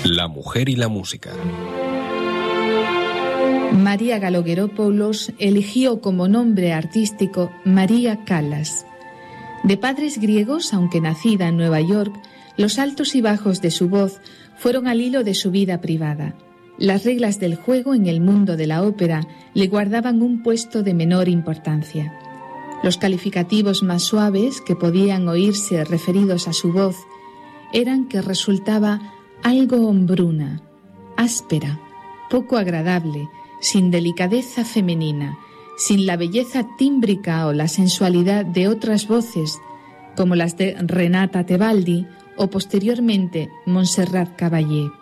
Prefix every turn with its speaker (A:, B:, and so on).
A: La mujer y la música.
B: María Kalogeropoulos eligió como nombre artístico María Callas. De padres griegos, aunque nacida en Nueva York, los altos y bajos de su voz fueron al hilo de su vida privada. Las reglas del juego en el mundo de la ópera le guardaban un puesto de menor importancia. Los calificativos más suaves que podían oírse referidos a su voz eran que resultaba algo hombruna, áspera, poco agradable, sin delicadeza femenina, sin la belleza tímbrica o la sensualidad de otras voces, como las de Renata Tebaldi o posteriormente Montserrat Caballé.